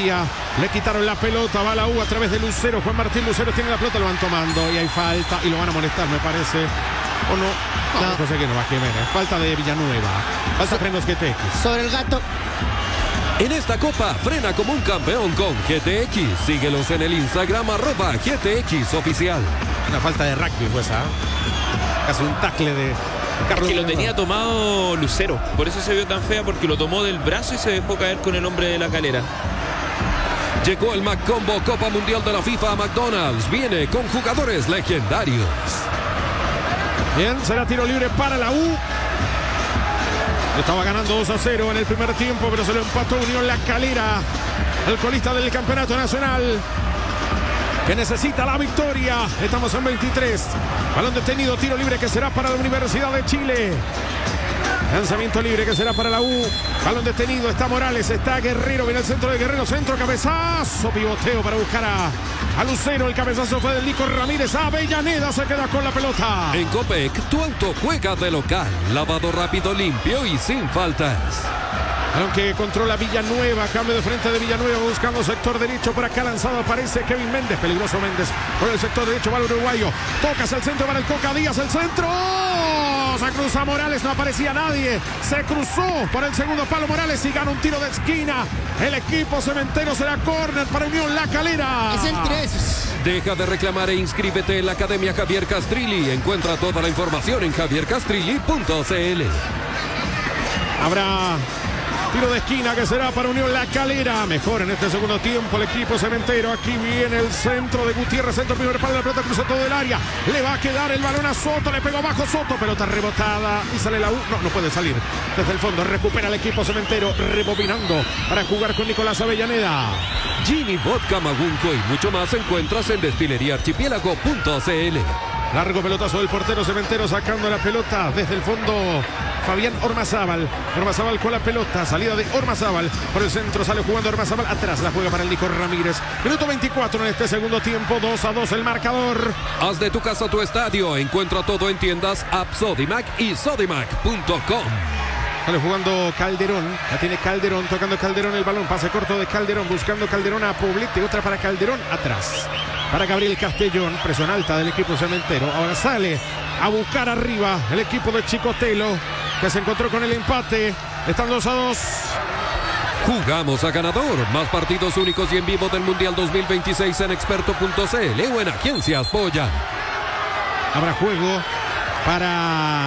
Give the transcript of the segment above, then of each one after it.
área. Le quitaron la pelota, va la U a través de Lucero. Juan Martín Lucero tiene la pelota, lo van tomando y hay falta y lo van a molestar, me parece. ¿O no? No, José que no va Jiménez. Falta de Villanueva. Falta frenos GTX. Sobre el gato. En esta copa, frena como un campeón con GTX. Síguelos en el Instagram @GTX Oficial. Una falta de rugby, pues, casi un tackle de Carlos. Es que lo tenía tomado Lucero. Por eso se vio tan fea, porque lo tomó del brazo y se dejó caer con el hombre de la calera. Llegó el McCombo Copa Mundial de la FIFA a McDonald's. Viene con jugadores legendarios. Bien, será tiro libre para la U. Estaba ganando 2-0 en el primer tiempo, pero se lo empató Unión La Calera, el colista del campeonato nacional, que necesita la victoria. Estamos en 23. Balón detenido, tiro libre que será para la Universidad de Chile. Lanzamiento libre que será para la U. Balón detenido, está Morales, está Guerrero, viene el centro de Guerrero, centro, cabezazo, pivoteo para buscar a Lucero. El cabezazo fue del Nico Ramírez. Avellaneda se queda con la pelota. En Copec, tu auto juega de local. Lavado rápido, limpio y sin faltas. Balón que controla Villanueva, cambio de frente de Villanueva, buscando sector derecho. Por acá lanzado aparece Kevin Méndez, peligroso Méndez. Por el sector derecho va el uruguayo. Tocas el centro para el Coca Díaz, el centro. Se cruza Morales, no aparecía nadie. Se cruzó por el segundo palo Morales y gana un tiro de esquina. El equipo cementero será córner para Unión La Calera. Es el 3. Deja de reclamar e inscríbete en la Academia Javier Castrilli. Encuentra toda la información en javiercastrilli.cl. Habrá tiro de esquina que será para Unión La Calera. Mejor en este segundo tiempo el equipo cementero. Aquí viene el centro de Gutiérrez. Centro, primer palo, la pelota cruza todo el área. Le va a quedar el balón a Soto. Le pegó abajo Soto. Pelota rebotada. Y sale la U. No puede salir. Desde el fondo recupera el equipo cementero. Rebobinando para jugar con Nicolás Avellaneda. Gini, vodka, magunco y mucho más encuentras en destileriaarchipiélago.cl. Largo pelotazo del portero cementero sacando la pelota desde el fondo. Fabián Ormazábal. Ormazábal con la pelota. Salida de Ormazábal. Por el centro sale jugando Ormazábal. Atrás la juega para el Nico Ramírez. Minuto 24 en este segundo tiempo. 2-2 el marcador. Haz de tu casa tu estadio. Encuentra todo en tiendas App Sodimac y sodimac.com. Sale jugando Calderón. La tiene Calderón. Tocando Calderón el balón. Pase corto de Calderón. Buscando Calderón a Poblete. Otra para Calderón. Atrás. Para Gabriel Castellón. Presión alta del equipo cementero. Ahora sale a buscar arriba el equipo de Chicotelo, que se encontró con el empate. Están 2-2. Jugamos a ganador. Más partidos únicos y en vivo del Mundial 2026 en experto.cl o en Agencias Polla. Habrá juego para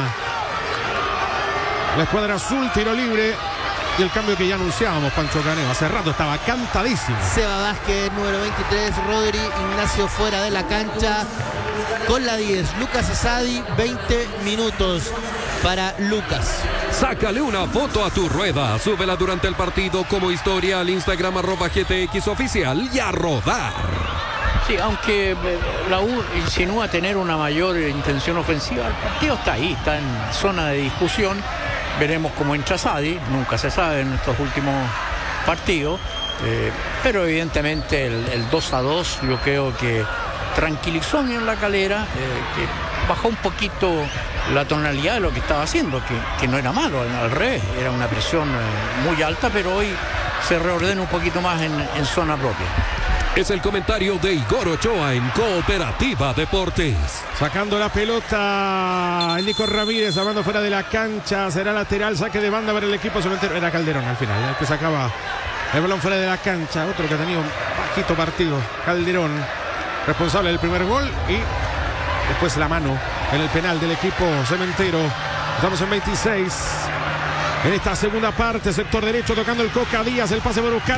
la escuadra azul. Tiro libre. Y el cambio que ya anunciábamos, Pancho Caneo. Hace rato estaba cantadísimo. Seba Vázquez, número 23. Rodri Ignacio fuera de la cancha. Con la 10, Lucas Asadi, 20 minutos para Lucas. Sácale una foto a tu rueda. Súbela durante el partido como historia al Instagram @GTX Oficial y a rodar. Sí, aunque la U insinúa tener una mayor intención ofensiva, el partido está ahí, está en zona de discusión. Veremos cómo entra Asadi, nunca se sabe en estos últimos partidos. Pero evidentemente el 2-2 yo creo que tranquilizó en La Calera, que bajó un poquito la tonalidad de lo que estaba haciendo, que no era malo, al revés, era una presión muy alta, pero hoy se reordena un poquito más en zona propia. Es el comentario de Igor Ochoa en Cooperativa Deportes. Sacando la pelota el Nico Ramírez, armando fuera de la cancha, será lateral, saque de banda para el equipo cementero. Era Calderón al final, el que sacaba el balón fuera de la cancha, otro que tenía un bajito partido, Calderón, responsable del primer gol y después la mano en el penal del equipo cementero. Estamos en 26. En esta segunda parte, sector derecho, tocando el Coca Díaz, el pase por buscar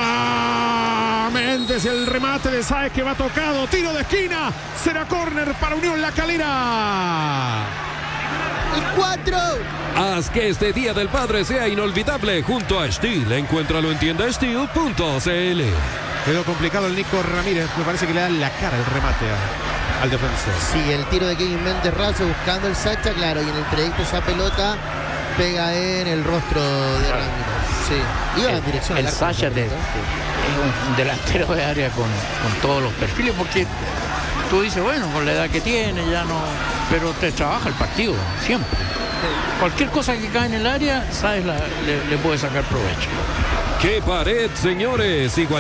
a Méndez, el remate de Sáez que va tocado, tiro de esquina, será córner para Unión La Calera. El 4. Haz que este Día del Padre sea inolvidable junto a Steel. Encuéntralo en tiendasteel.cl. Quedó complicado el Nico Ramírez, me parece que le da en la cara el remate al defensor. Sí, el tiro de Kevin Méndez Razo buscando el Sacha, claro, y en el trayecto esa pelota pega en el rostro de Ramírez. Sí, iba en dirección al arco. El Sacha es un delantero de área con todos los perfiles, porque tú dices, bueno, con la edad que tiene ya no, pero te trabaja el partido siempre. Cualquier cosa que cae en el área, sabes, le puede sacar provecho. ¡Qué pared, señores! Igual